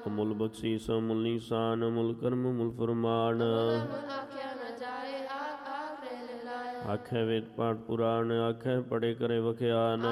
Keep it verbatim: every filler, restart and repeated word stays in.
ਮੁਲ ਬਖਸ਼ੀਸ ਮੁਲ ਨੀਸਾਨ ਮੁਲ ਕਰਮ ਮੁਲ ਫਰਮਾਨ। ਆਖੇ ਵੇਦ ਪਾਠ ਪੁਰਾਣ ਆਖੇ ਪੜੇ ਕਰੇ ਵਖਿਆਨ।